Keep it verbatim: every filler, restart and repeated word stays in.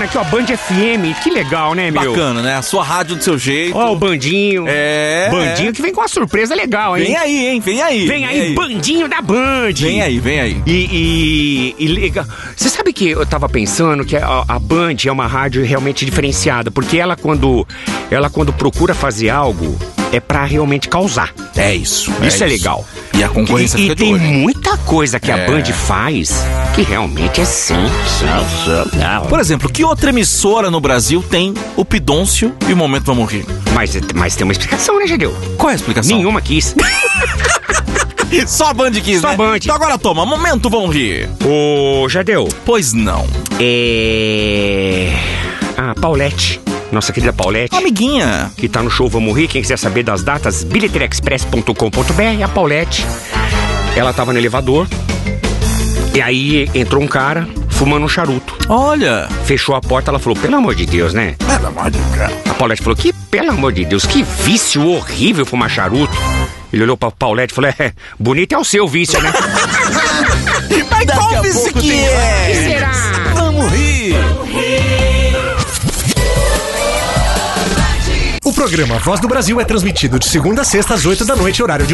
vendo aqui, ó, Band F M, que legal, né, meu? Bacana, né? A sua rádio do seu jeito. Ó, o Bandinho. É. Bandinho é. que vem com uma surpresa legal, hein? Vem aí, hein? Vem aí. Vem aí, aí. Bandinho da Band. Vem aí, vem aí. E, e, e legal. Você sabe que eu tava pensando que a, a Band é uma rádio realmente diferenciada, porque ela quando, ela quando procura fazer algo, é pra realmente causar. É isso. É isso é, isso. legal. E a concorrência E, fica e de tem olho, muita coisa que é. a Band faz que realmente é sensacional. Por exemplo, que outra emissora no Brasil tem o Pidoncio e o Momento Vamos Rir? Mas, mas tem uma explicação, né, Gedeu? Qual é a explicação? Nenhuma quis. Só a Band quis, Só né? a Band. Então agora toma, Momento Vamos Rir. Ô, Jadeu. Pois não. É... Ah, Paulette. Nossa querida Paulette. Amiguinha. Que tá no show Vamos Rir. Quem quiser saber das datas, bilheteria express ponto com ponto b r. A Paulette, ela tava no elevador. E aí entrou um cara fumando um charuto. Olha. Fechou a porta, ela falou, pelo amor de Deus, né? Pelo amor de Deus. A Paulette falou, que pelo amor de Deus, que vício horrível fumar charuto. Ele olhou pra Paulette e falou, é, bonito é o seu vício, né? Mas qual vício que é? Que será? Vamos rir. O programa Voz do Brasil é transmitido de segunda a sexta às oito da noite, horário de